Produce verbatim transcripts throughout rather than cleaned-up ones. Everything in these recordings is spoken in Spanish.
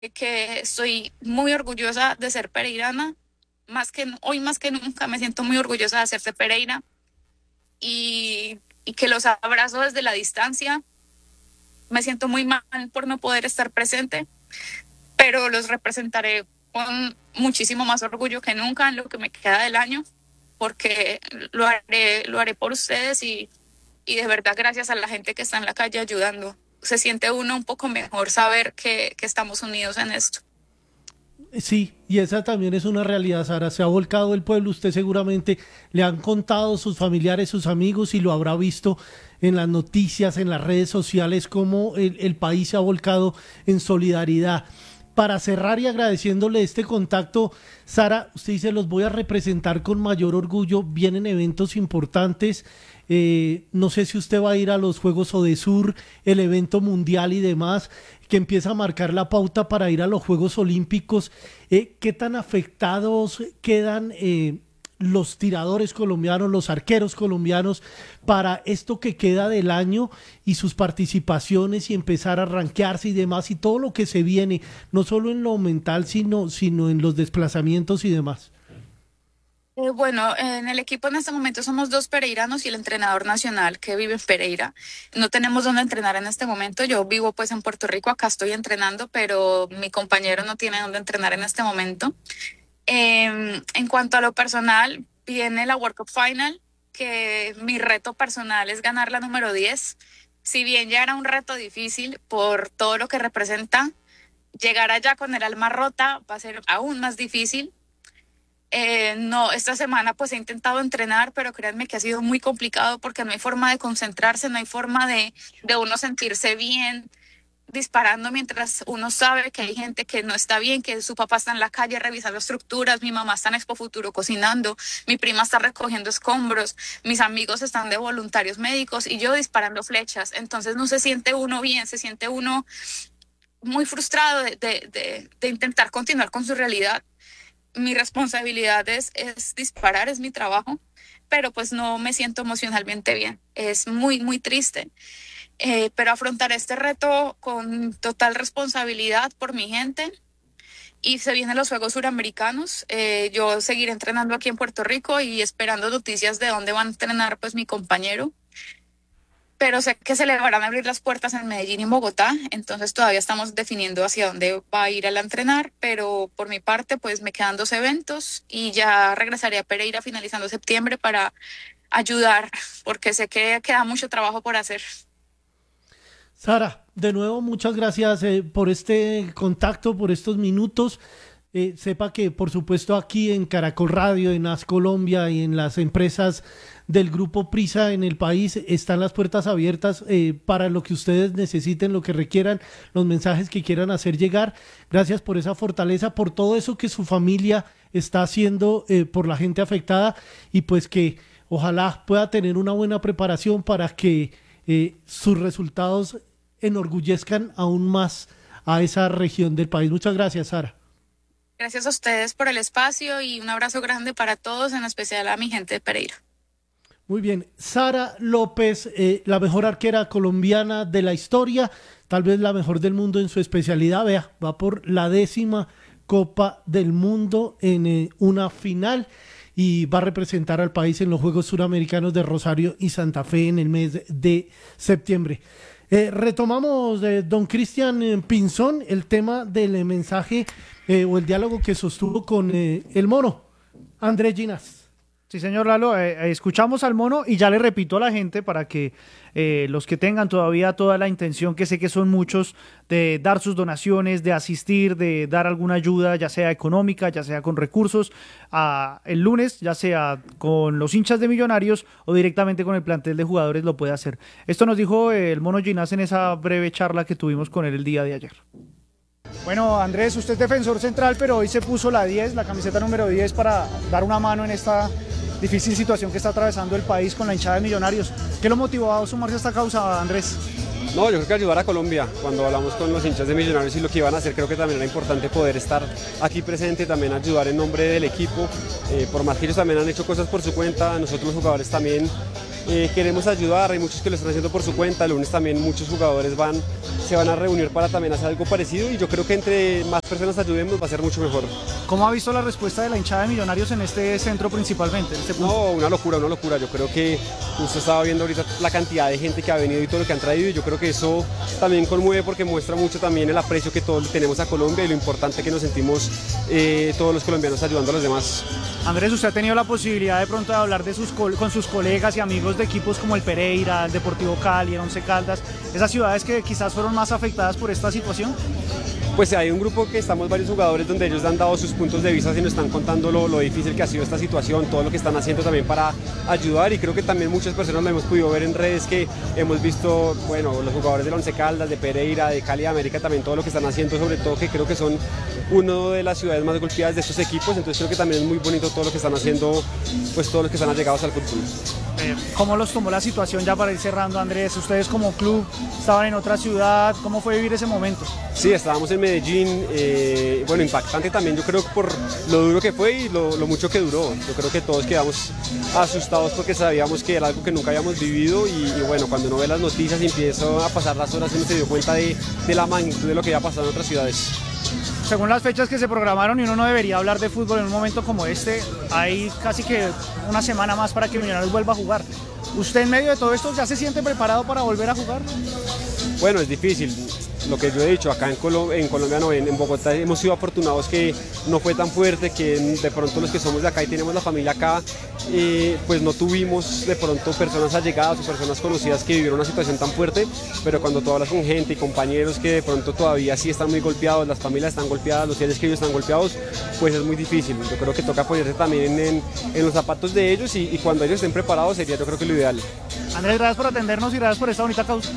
que estoy muy orgullosa de ser pereirana, más que hoy más que nunca me siento muy orgullosa de ser de Pereira y, y que los abrazo desde la distancia. Me siento muy mal por no poder estar presente, pero los representaré con muchísimo más orgullo que nunca en lo que me queda del año, porque lo haré, lo haré por ustedes y, y de verdad gracias a la gente que está en la calle ayudando. Se siente uno un poco mejor saber que, que estamos unidos en esto. Sí, y esa también es una realidad, Sara. Se ha volcado el pueblo, usted seguramente le han contado sus familiares, sus amigos y lo habrá visto en las noticias, en las redes sociales, cómo el, el país se ha volcado en solidaridad. Para cerrar y agradeciéndole este contacto, Sara, usted dice, los voy a representar con mayor orgullo, vienen eventos importantes, eh, no sé si usted va a ir a los Juegos Odesur, el evento mundial y demás, que empieza a marcar la pauta para ir a los Juegos Olímpicos. Eh, ¿qué tan afectados quedan eh, los tiradores colombianos, los arqueros colombianos para esto que queda del año y sus participaciones y empezar a rankearse y demás y todo lo que se viene, no solo en lo mental, sino, sino en los desplazamientos y demás? Eh, bueno, en el equipo en este momento somos dos pereiranos y el entrenador nacional que vive en Pereira. No tenemos dónde entrenar en este momento. Yo vivo pues en Puerto Rico, acá estoy entrenando, pero mi compañero no tiene dónde entrenar en este momento. Eh, en cuanto a lo personal, viene la World Cup Final, que mi reto personal es ganar la número diez. Si bien ya era un reto difícil por todo lo que representa, llegar allá con el alma rota va a ser aún más difícil. Eh, no, esta semana pues he intentado entrenar, pero créanme que ha sido muy complicado porque no hay forma de concentrarse, no hay forma de, de uno sentirse bien disparando mientras uno sabe que hay gente que no está bien, que su papá está en la calle revisando estructuras, mi mamá está en Expo Futuro cocinando, mi prima está recogiendo escombros, mis amigos están de voluntarios médicos y yo disparando flechas. Entonces no se siente uno bien, se siente uno muy frustrado de, de, de, de intentar continuar con su realidad. Mi responsabilidad es, es disparar, es mi trabajo, pero pues no me siento emocionalmente bien. Es muy, muy triste. Eh, pero afrontar este reto con total responsabilidad por mi gente. Y se vienen los Juegos Suramericanos. Eh, yo seguiré entrenando aquí en Puerto Rico y esperando noticias de dónde van a entrenar pues mi compañero. Pero sé que se le van a abrir las puertas en Medellín y en Bogotá, entonces todavía estamos definiendo hacia dónde va a ir él a entrenar, pero por mi parte pues me quedan dos eventos y ya regresaré a Pereira finalizando septiembre para ayudar, porque sé que queda mucho trabajo por hacer. Sara, de nuevo, muchas gracias eh, por este contacto, por estos minutos. Eh, sepa que, por supuesto, aquí en Caracol Radio, en As Colombia y en las empresas del Grupo Prisa en el país están las puertas abiertas eh, para lo que ustedes necesiten, lo que requieran, los mensajes que quieran hacer llegar. Gracias por esa fortaleza, por todo eso que su familia está haciendo eh, por la gente afectada y pues que ojalá pueda tener una buena preparación para que eh, sus resultados enorgullezcan aún más a esa región del país. Muchas gracias, Sara. Gracias a ustedes por el espacio y un abrazo grande para todos, en especial a mi gente de Pereira. Muy bien, Sara López, eh, la mejor arquera colombiana de la historia, tal vez la mejor del mundo en su especialidad. Vea, va por la décima Copa del Mundo en eh, una final y va a representar al país en los Juegos Suramericanos de Rosario y Santa Fe en el mes de septiembre. Eh, retomamos, eh, don Cristian eh, Pinzón, el tema del eh, mensaje eh, o el diálogo que sostuvo con eh, el mono, Andrés Ginas. Sí, señor Lalo, eh, eh, escuchamos al mono y ya le repito a la gente para que eh, los que tengan todavía toda la intención, que sé que son muchos, de dar sus donaciones, de asistir, de dar alguna ayuda, ya sea económica, ya sea con recursos, a, el lunes, ya sea con los hinchas de Millonarios o directamente con el plantel de jugadores, lo puede hacer. Esto nos dijo eh, el mono Ginás en esa breve charla que tuvimos con él el día de ayer. Bueno, Andrés, usted es defensor central, pero hoy se puso la diez, la camiseta número diez, para dar una mano en esta difícil situación que está atravesando el país con la hinchada de Millonarios. ¿Qué lo motivó a sumarse a esta causa, Andrés? No, yo creo que ayudar a Colombia. Cuando hablamos con los hinchas de Millonarios y lo que iban a hacer, creo que también era importante poder estar aquí presente, también ayudar en nombre del equipo. Eh, por más que ellos también han hecho cosas por su cuenta, nosotros los jugadores también eh, queremos ayudar, hay muchos que lo están haciendo por su cuenta, el lunes también muchos jugadores van, se van a reunir para también hacer algo parecido y yo creo que entre más personas ayudemos va a ser mucho mejor. ¿Cómo ha visto la respuesta de la hinchada de Millonarios en este centro principalmente? En este punto? No, una locura, una locura, yo creo que usted estaba viendo ahorita la cantidad de gente que ha venido y todo lo que han traído y yo creo que eso también conmueve porque muestra mucho también el aprecio que todos tenemos a Colombia y lo importante que nos sentimos eh, todos los colombianos ayudando a los demás. Andrés, usted ha tenido la posibilidad de pronto de hablar de sus con sus colegas y amigos de equipos como el Pereira, el Deportivo Cali, el Once Caldas, esas ciudades que quizás fueron más afectadas por esta situación. Pues hay un grupo que estamos varios jugadores donde ellos han dado sus puntos de vista y nos están contando lo, lo difícil que ha sido esta situación, todo lo que están haciendo también para ayudar y creo que también muchas personas lo hemos podido ver en redes que hemos visto, bueno, los jugadores del Once Caldas, de Pereira, de Cali, de América, también todo lo que están haciendo, sobre todo que creo que son una de las ciudades más golpeadas de estos equipos, entonces creo que también es muy bonito todo lo que están haciendo, pues todos los que están allegados al fútbol. Eh, ¿Cómo los tomó la situación ya para ir cerrando, Andrés? Ustedes como club estaban en otra ciudad, ¿cómo fue vivir ese momento? Sí, estábamos en Medellín, eh, bueno, impactante también yo creo por lo duro que fue y lo, lo mucho que duró. Yo creo que todos quedamos asustados porque sabíamos que era algo que nunca habíamos vivido y, y bueno, cuando uno ve las noticias y empieza a pasar las horas uno se dio cuenta de, de la magnitud de lo que había pasado en otras ciudades. Según las fechas que se programaron y uno no debería hablar de fútbol en un momento como este, hay casi que una semana más para que Millonarios vuelva a jugar. ¿Usted en medio de todo esto ya se siente preparado para volver a jugar? Bueno, es difícil. Lo que yo he dicho, acá en, Colo en Colombia, no, en, en Bogotá hemos sido afortunados que no fue tan fuerte, que de pronto los que somos de acá y tenemos la familia acá, eh, pues no tuvimos de pronto personas allegadas o personas conocidas que vivieron una situación tan fuerte, pero cuando tú hablas con gente y compañeros que de pronto todavía sí están muy golpeados, las familias están golpeadas, los seres queridos están golpeados, pues es muy difícil. Yo creo que toca ponerse también en, en los zapatos de ellos y, y cuando ellos estén preparados sería yo creo que lo ideal. Andrés, gracias por atendernos y gracias por esta bonita causa.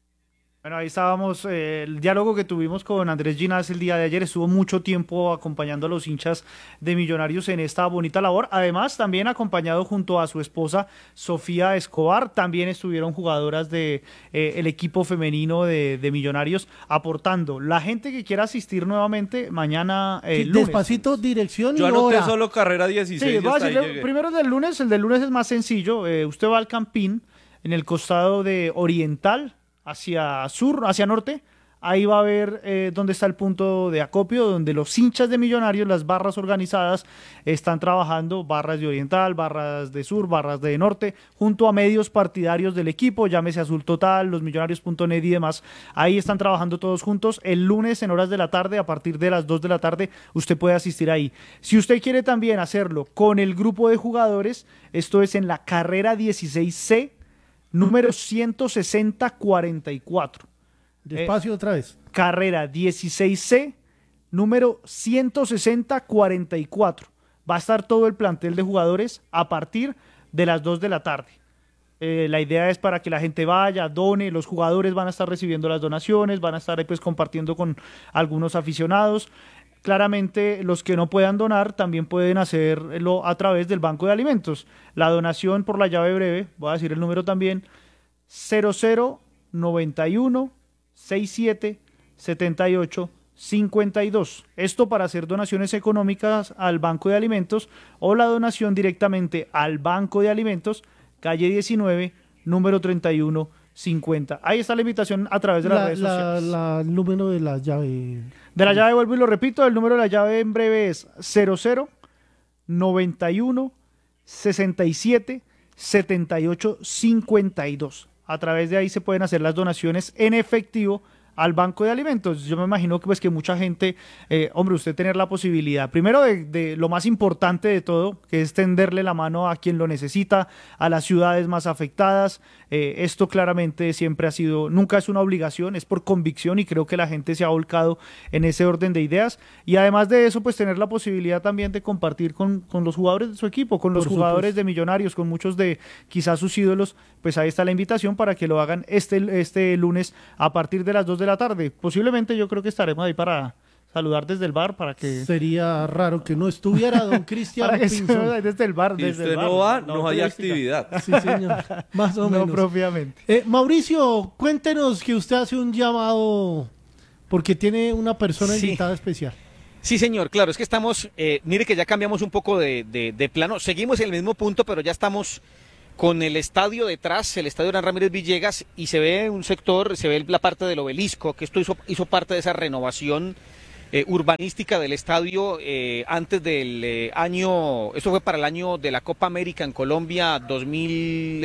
Bueno, ahí estábamos, eh, el diálogo que tuvimos con Andrés Ginás el día de ayer, estuvo mucho tiempo acompañando a los hinchas de Millonarios en esta bonita labor, además también acompañado junto a su esposa Sofía Escobar, también estuvieron jugadoras de eh, el equipo femenino de, de Millonarios aportando. La gente que quiera asistir nuevamente mañana eh, Sí, lunes. despacito, dirección Yo y anoté hora. solo carrera dieciséis. Sí, y voy a hasta ahí decirle, llegué. primero el del lunes, el del lunes es más sencillo, eh, usted va al Campín, en el costado de Oriental, hacia sur, hacia norte, ahí va a ver eh, dónde está el punto de acopio, donde los hinchas de Millonarios, las barras organizadas, están trabajando, barras de Oriental, barras de Sur, barras de Norte, junto a medios partidarios del equipo, llámese Azul Total, los millonarios punto net y demás, ahí están trabajando todos juntos. El lunes en horas de la tarde, a partir de las dos de la tarde, usted puede asistir ahí. Si usted quiere también hacerlo con el grupo de jugadores, esto es en la carrera dieciséis C, número ciento sesenta cuarenta y cuatro. Despacio Eh, otra vez. Carrera dieciséis C, número ciento sesenta cuarenta y cuatro. Va a estar todo el plantel de jugadores a partir de las dos de la tarde. Eh, la idea es para que la gente vaya, done, los jugadores van a estar recibiendo las donaciones, van a estar ahí pues compartiendo con algunos aficionados. Claramente los que no puedan donar también pueden hacerlo a través del Banco de Alimentos. La donación por la llave breve, voy a decir el número también, cero cero noventa y uno sesenta y siete setenta y ocho cincuenta y dos. Esto para hacer donaciones económicas al Banco de Alimentos o la donación directamente al Banco de Alimentos, calle diecinueve, número treinta y uno cincuenta. Ahí está la invitación a través de las La, redes la, sociales. la- el número de la llave. De la llave vuelvo y lo repito, el número de la llave en breve es cero cero noventa y uno sesenta y siete setenta y ocho cincuenta y dos. A través de ahí se pueden hacer las donaciones en efectivo al Banco de Alimentos. Yo me imagino que pues que mucha gente, eh, hombre, usted tener la posibilidad, primero de, de lo más importante de todo, que es tenderle la mano a quien lo necesita, a las ciudades más afectadas. Eh, esto claramente siempre ha sido, nunca es una obligación, es por convicción y creo que la gente se ha volcado en ese orden de ideas. Y además de eso, pues tener la posibilidad también de compartir con, con los jugadores de su equipo, con los Por jugadores supuesto. de Millonarios, con muchos de quizás sus ídolos, pues ahí está la invitación para que lo hagan este, este lunes a partir de las dos de la tarde. Posiblemente yo creo que estaremos ahí para saludar desde el bar, para que... Sería raro que no estuviera don Cristian para que Pinzón. se- desde el bar, Si desde usted el bar. no va, la no hay turística. actividad. Sí, señor. Más o No menos. propiamente. Eh, Mauricio, cuéntenos que usted hace un llamado porque tiene una persona Sí. invitada especial. Sí, señor, claro, es que estamos, eh, mire que ya cambiamos un poco de, de- de plano, seguimos en el mismo punto, pero ya estamos con el estadio detrás, el estadio Hernán Ramírez Villegas, y se ve un sector, se ve la parte del obelisco, que esto hizo, hizo parte de esa renovación eh, urbanística del estadio eh, antes del eh, año, esto fue para el año de la Copa América en Colombia dos mil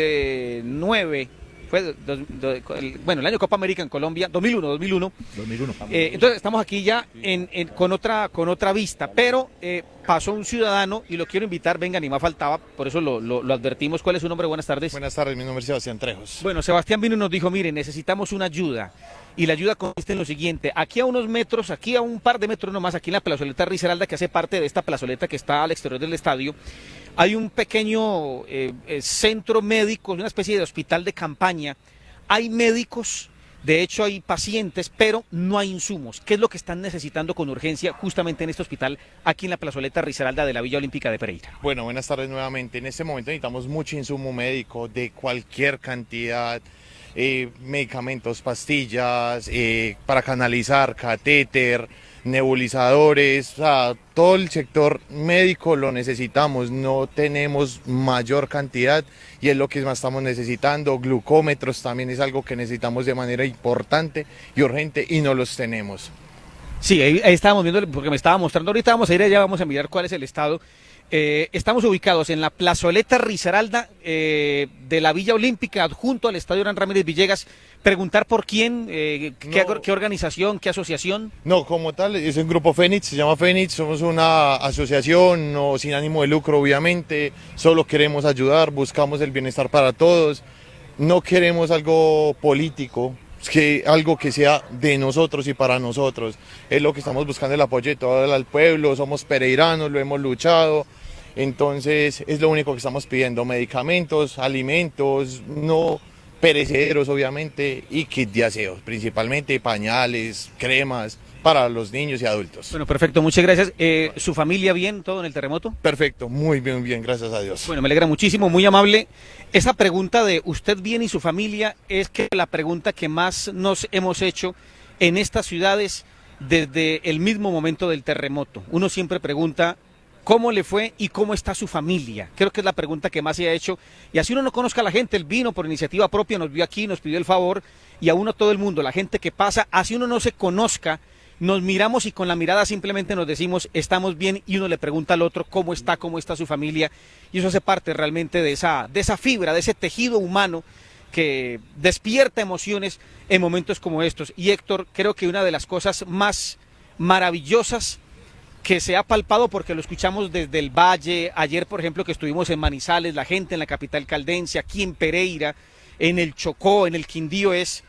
nueve. Fue dos, dos, el, bueno, el año Copa América en Colombia, dos mil uno, dos mil uno. dos mil uno. Eh, entonces estamos aquí ya en, en, con, otra, con otra vista, pero eh, pasó un ciudadano y lo quiero invitar, venga, ni más faltaba, por eso lo, lo, lo advertimos. ¿Cuál es su nombre? Buenas tardes. Buenas tardes, mi nombre es Sebastián Trejos. Bueno, Sebastián vino y nos dijo, mire, necesitamos una ayuda, y la ayuda consiste en lo siguiente: aquí a unos metros, aquí a un par de metros nomás, aquí en la plazoleta Risaralda, que hace parte de esta plazoleta que está al exterior del estadio, hay un pequeño eh, eh, centro médico, una especie de hospital de campaña. Hay médicos, de hecho hay pacientes, pero no hay insumos. ¿Qué es lo que están necesitando con urgencia justamente en este hospital, aquí en la plazoleta Risaralda de la Villa Olímpica de Pereira? Bueno, buenas tardes nuevamente. En este momento necesitamos mucho insumo médico de cualquier cantidad, eh, medicamentos, pastillas, eh, para canalizar, catéter, nebulizadores, o sea, todo el sector médico lo necesitamos, no tenemos mayor cantidad y es lo que más estamos necesitando. Glucómetros también es algo que necesitamos de manera importante y urgente y no los tenemos. Sí, ahí, ahí estábamos viendo, porque me estaba mostrando, ahorita vamos a ir allá, vamos a mirar cuál es el estado. Eh, estamos ubicados en la plazoleta Risaralda eh, de la Villa Olímpica, junto al estadio Hernán Ramírez Villegas. Preguntar por quién, eh, qué, No. qué organización, qué asociación. No, como tal, es un grupo Fénix, se llama Fénix, somos una asociación no sin ánimo de lucro, obviamente, solo queremos ayudar, buscamos el bienestar para todos, no queremos algo político, es que algo que sea de nosotros y para nosotros, es lo que estamos buscando, el apoyo de todo el pueblo, somos pereiranos, lo hemos luchado, entonces es lo único que estamos pidiendo: medicamentos, alimentos, no perecederos obviamente, y kit de aseo, principalmente pañales, cremas para los niños y adultos. Bueno, perfecto, muchas gracias. Eh, ¿Su familia bien, todo en el terremoto? Perfecto, muy bien, bien, gracias a Dios. Bueno, me alegra muchísimo, muy amable. Esa pregunta de usted bien y su familia es que la pregunta que más nos hemos hecho en estas ciudades desde el mismo momento del terremoto. Uno siempre pregunta cómo le fue y cómo está su familia. Creo que es la pregunta que más se ha hecho. Y así uno no conozca a la gente, él vino por iniciativa propia, nos vio aquí, nos pidió el favor, y a uno todo el mundo, la gente que pasa, así uno no se conozca, nos miramos y con la mirada simplemente nos decimos estamos bien, y uno le pregunta al otro cómo está, cómo está su familia, y eso hace parte realmente de esa, de esa fibra, de ese tejido humano que despierta emociones en momentos como estos. Y Héctor, creo que una de las cosas más maravillosas que se ha palpado, porque lo escuchamos desde el Valle, ayer por ejemplo que estuvimos en Manizales, la gente en la capital caldense, aquí en Pereira, en el Chocó, en el Quindío, es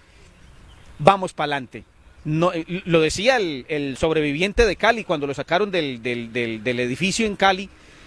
vamos para adelante. No, lo decía el, el sobreviviente de Cali cuando lo sacaron del, del, del, del edificio en Cali,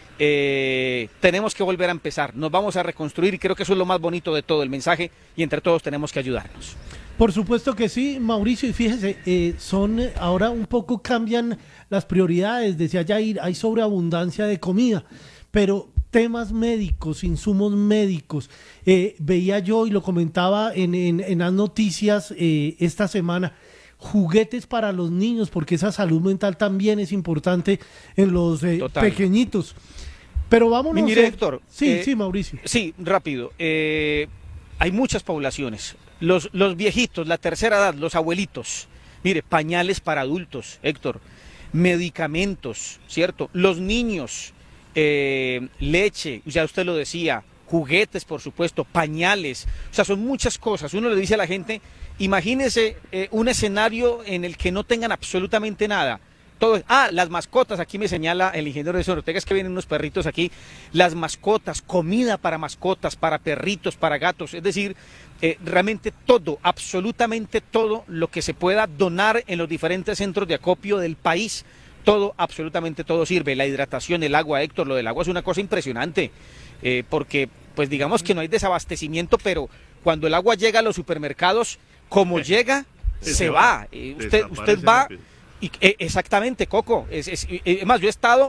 eh, tenemos que volver a empezar, nos vamos a reconstruir, y creo que eso es lo más bonito de todo el mensaje, y entre todos tenemos que ayudarnos. Por supuesto que sí, Mauricio, y fíjese, eh, son eh, ahora un poco cambian las prioridades, decía Yair, hay sobreabundancia de comida, pero temas médicos, insumos médicos, eh, veía yo y lo comentaba en, en, en las noticias eh, esta semana, juguetes para los niños, porque esa salud mental también es importante en los eh, pequeñitos. Pero vámonos. Mire, eh, Héctor. Sí, eh, sí, Mauricio. Sí, rápido. Eh, hay muchas poblaciones. Los, los viejitos, la tercera edad, los abuelitos. Mire, pañales para adultos, Héctor. Medicamentos, ¿cierto? Los niños, eh, leche, ya usted lo decía, juguetes, por supuesto, pañales. O sea, son muchas cosas. Uno le dice a la gente, imagínese eh, un escenario en el que no tengan absolutamente nada. Todo, ah, las mascotas, aquí me señala el ingeniero de Ortega, es que vienen unos perritos aquí, las mascotas, comida para mascotas, para perritos, para gatos, es decir, eh, realmente todo, absolutamente todo lo que se pueda donar en los diferentes centros de acopio del país, todo, absolutamente todo sirve. La hidratación, el agua, Héctor, lo del agua es una cosa impresionante, eh, porque pues digamos que no hay desabastecimiento, pero cuando el agua llega a los supermercados, como llega, se, se va, va. Eh, usted, usted va... Y, eh, exactamente, Coco. Es, es, es más, yo he estado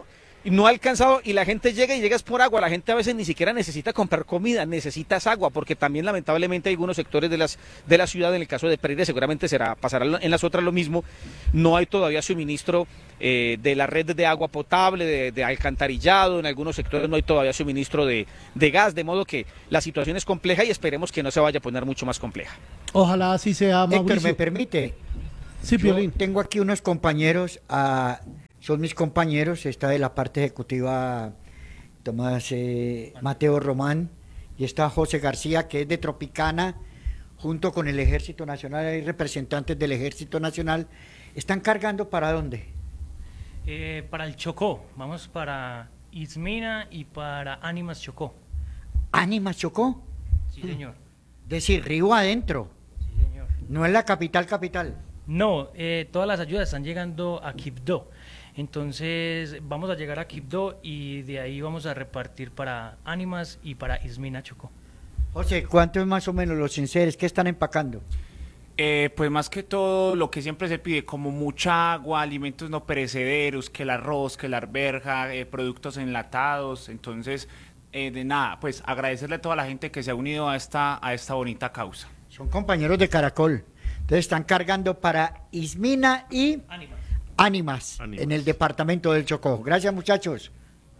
no ha alcanzado y la gente llega y llegas por agua. La gente a veces ni siquiera necesita comprar comida, necesitas agua, porque también lamentablemente hay algunos sectores de las de la ciudad, en el caso de Pereira seguramente será pasará en las otras lo mismo, no hay todavía suministro eh, de la red de agua potable, de, de alcantarillado, en algunos sectores no hay todavía suministro de, de gas, de modo que la situación es compleja y esperemos que no se vaya a poner mucho más compleja. Ojalá así sea, Mauricio. Héctor, ¿me permite? Sí, Yo Piolín. tengo aquí unos compañeros, uh, son mis compañeros, está de la parte ejecutiva Tomás eh, Mateo Román y está José García, que es de Tropicana, junto con el Ejército Nacional, hay representantes del Ejército Nacional. ¿Están cargando para dónde? Eh, para el Chocó, vamos para Ismina y para Ánimas Chocó. ¿Ánimas Chocó? Sí, señor. Es decir, río adentro. Sí, señor. No es la capital capital. No, eh, todas las ayudas están llegando a Quibdó. Entonces vamos a llegar a Quibdó y de ahí vamos a repartir para Ánimas y para Ismina Chocó. José, ¿cuánto es más o menos los enseres? ¿Qué están empacando? Eh, pues más que todo lo que siempre se pide, como mucha agua, alimentos no perecederos, que el arroz, que la arveja, eh, productos enlatados. Entonces, eh, de nada, pues agradecerle a toda la gente que se ha unido a esta, a esta bonita causa. Son compañeros de Caracol. Entonces están cargando para Ismina y Ánimas. Ánimas, Ánimas. en el departamento del Chocó. Gracias, muchachos.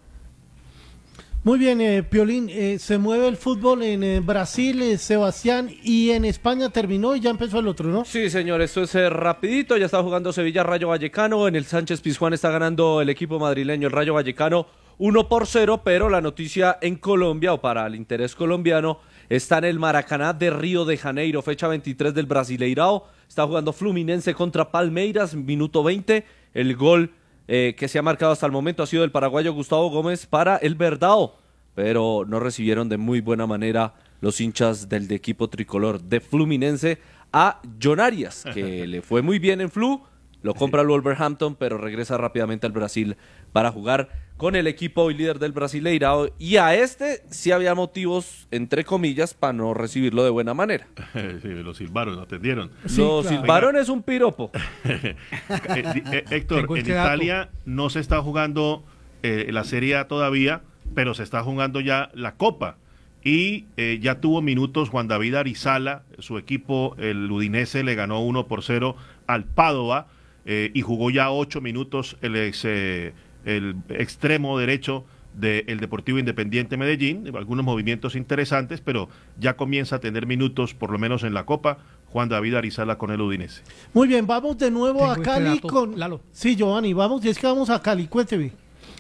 Muy bien, eh, Piolín, eh, se mueve el fútbol en eh, Brasil, eh, Sebastián, y en España terminó y ya empezó el otro, ¿no? Sí, señor, esto es eh, rapidito, ya está jugando Sevilla Rayo Vallecano, en el Sánchez Pizjuán está ganando el equipo madrileño, el Rayo Vallecano, uno por cero, pero la noticia en Colombia, o para el interés colombiano, está en el Maracaná de Río de Janeiro, fecha veintitrés del Brasileirao, está jugando Fluminense contra Palmeiras, minuto veinte, el gol eh, que se ha marcado hasta el momento ha sido del paraguayo Gustavo Gómez para el Verdao, pero no recibieron de muy buena manera los hinchas del de equipo tricolor de Fluminense a John Arias, que le fue muy bien en Flu, lo compra el Wolverhampton, pero regresa rápidamente al Brasil para jugar con el equipo hoy líder del Brasileirao, y a este sí había motivos, entre comillas, para no recibirlo de buena manera. Sí, los silbaron, lo atendieron. Sí, Lo claro. silbaron es un piropo. Eh, eh, Héctor, Tengo en este dato. Italia no se está jugando eh, la Serie A todavía, pero se está jugando ya la Copa. Y eh, ya tuvo minutos Juan David Arizala, su equipo, el Udinese, le ganó uno por cero al Padova, eh, y jugó ya ocho minutos el, ex, eh, el extremo derecho del Deportivo Independiente Medellín, algunos movimientos interesantes, pero ya comienza a tener minutos, por lo menos en la Copa, Juan David Arizala con el Udinese. Muy bien, vamos de nuevo Tengo a este Cali dato, con... Lalo. Sí, Giovanni, vamos, y es que vamos a Cali, cuénteme.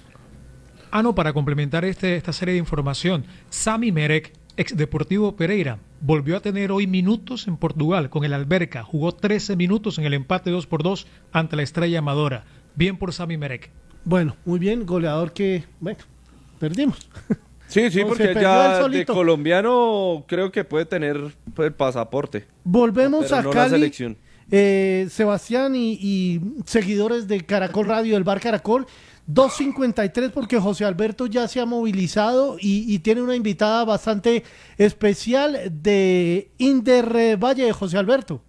Ah, no, para complementar este, esta serie de información, Sami Merek, ex Deportivo Pereira, volvió a tener hoy minutos en Portugal con el Alberca, jugó trece minutos en el empate dos por dos ante la Estrella Amadora. Bien por Sami Merek. Bueno, muy bien, goleador que, bueno, perdimos. Sí, sí, No, se porque perdió él ya de solito. colombiano creo que puede tener el pasaporte. Volvemos Pero a no la Cali, selección. eh, Sebastián y, y seguidores de Caracol Radio, del Bar Caracol, dos cincuenta y tres porque José Alberto ya se ha movilizado y, y tiene una invitada bastante especial de Inder Valle de José Alberto.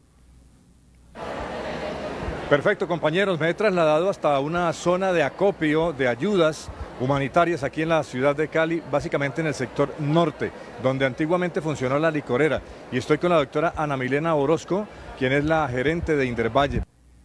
Perfecto, compañeros, me he trasladado hasta una zona de acopio de ayudas humanitarias aquí en la ciudad de Cali, básicamente en el sector norte, donde antiguamente funcionó la licorera. Y estoy con la doctora Ana Milena Orozco, quien es la gerente de Indervalle.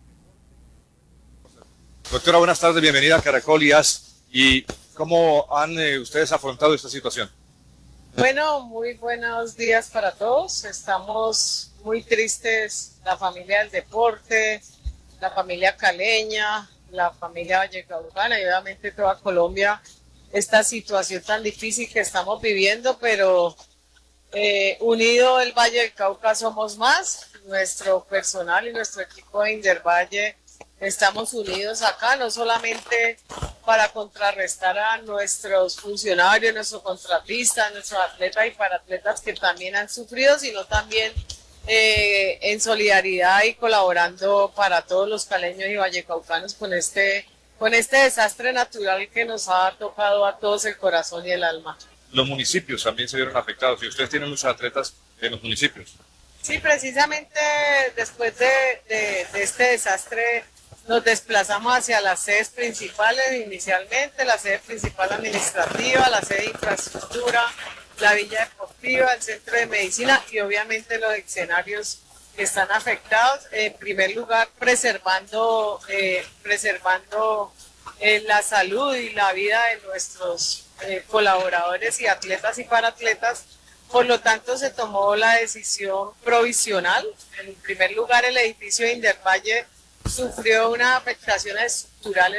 Doctora, buenas tardes, bienvenida a Caracol y As. ¿Y cómo han eh, ustedes afrontado esta situación? Bueno, muy buenos días para todos. Estamos muy tristes, la familia del deporte, la familia caleña, la familia vallecaucana y obviamente toda Colombia, esta situación tan difícil que estamos viviendo, pero eh, unido el Valle del Cauca somos más, nuestro personal y nuestro equipo de Indervalle estamos unidos acá, no solamente para contrarrestar a nuestros funcionarios, nuestros contratistas, nuestros atletas y para atletas que también han sufrido, sino también eh, en solidaridad y colaborando para todos los caleños y vallecaucanos con este, con este desastre natural que nos ha tocado a todos el corazón y el alma. Los municipios también se vieron afectados y ustedes tienen muchos atletas en los municipios. Sí, precisamente después de, de, de este desastre nos desplazamos hacia las sedes principales inicialmente, la sede principal administrativa, la sede de infraestructura, la villa deportiva, el centro de medicina y obviamente los escenarios que están afectados. En primer lugar, preservando, eh, preservando eh, la salud y la vida de nuestros eh, colaboradores y atletas y paratletas. Por lo tanto, se tomó la decisión provisional. En primer lugar, el edificio de Indervalle sufrió unas afectaciones estructurales